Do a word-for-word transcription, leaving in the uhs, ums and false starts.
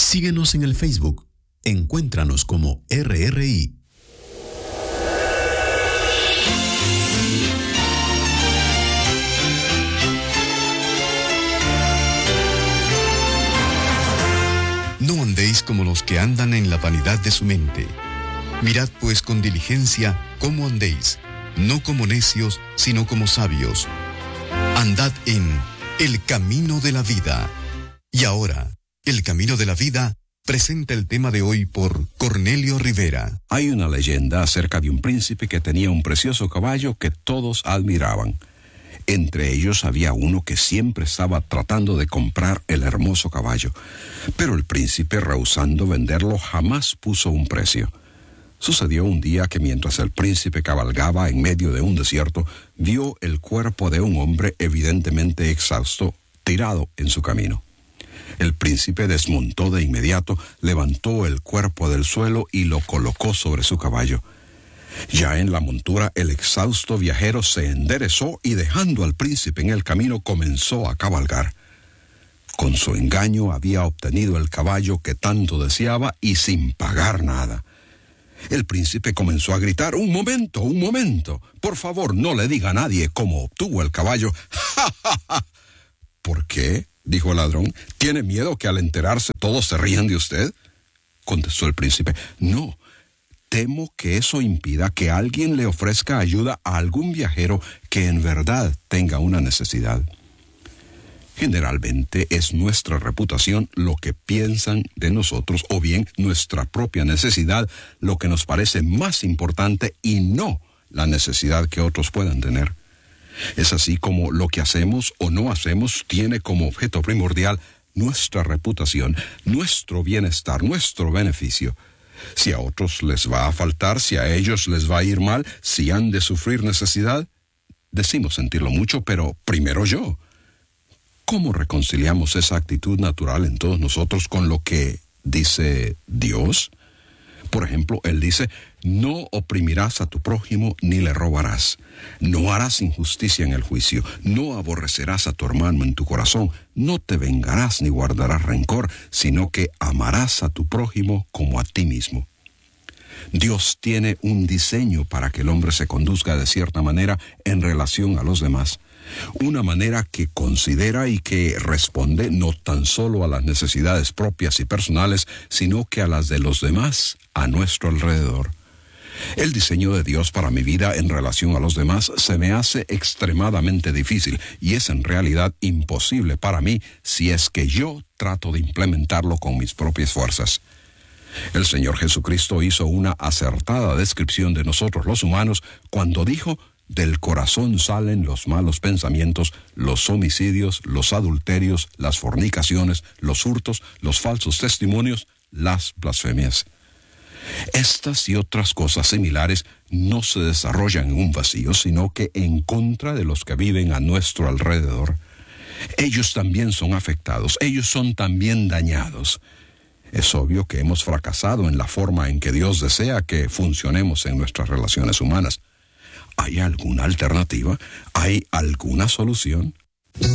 Síguenos en el Facebook. Encuéntranos como R R I. No andéis como los que andan en la vanidad de su mente. Mirad pues con diligencia cómo andéis, no como necios, sino como sabios. Andad en el camino de la vida. Y ahora, el camino de la vida presenta el tema de hoy por Cornelio Rivera. Hay una leyenda acerca de un príncipe que tenía un precioso caballo que todos admiraban. Entre ellos había uno que siempre estaba tratando de comprar el hermoso caballo, pero el príncipe, rehusando venderlo, jamás puso un precio. Sucedió un día que mientras el príncipe cabalgaba en medio de un desierto, vio el cuerpo de un hombre evidentemente exhausto, tirado en su camino. El príncipe desmontó de inmediato, levantó el cuerpo del suelo y lo colocó sobre su caballo. Ya en la montura, el exhausto viajero se enderezó y, dejando al príncipe en el camino, comenzó a cabalgar. Con su engaño había obtenido el caballo que tanto deseaba y sin pagar nada. El príncipe comenzó a gritar: «Un momento, un momento. Por favor, no le diga a nadie cómo obtuvo el caballo». «¡Ja, ja, ja!». «¿Por qué?», dijo el ladrón. «¿Tiene miedo que al enterarse todos se rían de usted?». Contestó el príncipe: «No. Temo que eso impida que alguien le ofrezca ayuda a algún viajero que en verdad tenga una necesidad». Generalmente es nuestra reputación lo que piensan de nosotros, o bien nuestra propia necesidad lo que nos parece más importante y no la necesidad que otros puedan tener. Es así como lo que hacemos o no hacemos tiene como objeto primordial nuestra reputación, nuestro bienestar, nuestro beneficio. Si a otros les va a faltar, si a ellos les va a ir mal, si han de sufrir necesidad, decimos sentirlo mucho, pero primero yo. ¿Cómo reconciliamos esa actitud natural en todos nosotros con lo que dice Dios? Por ejemplo, Él dice: «No oprimirás a tu prójimo ni le robarás. No harás injusticia en el juicio. No aborrecerás a tu hermano en tu corazón. No te vengarás ni guardarás rencor, sino que amarás a tu prójimo como a ti mismo». Dios tiene un diseño para que el hombre se conduzca de cierta manera en relación a los demás. Una manera que considera y que responde no tan solo a las necesidades propias y personales, sino que a las de los demás a nuestro alrededor. El diseño de Dios para mi vida en relación a los demás se me hace extremadamente difícil y es en realidad imposible para mí si es que yo trato de implementarlo con mis propias fuerzas. El Señor Jesucristo hizo una acertada descripción de nosotros los humanos cuando dijo: «Del corazón salen los malos pensamientos, los homicidios, los adulterios, las fornicaciones, los hurtos, los falsos testimonios, las blasfemias». Estas y otras cosas similares no se desarrollan en un vacío, sino que en contra de los que viven a nuestro alrededor. Ellos también son afectados, ellos son también dañados. Es obvio que hemos fracasado en la forma en que Dios desea que funcionemos en nuestras relaciones humanas. ¿Hay alguna alternativa? ¿Hay alguna solución?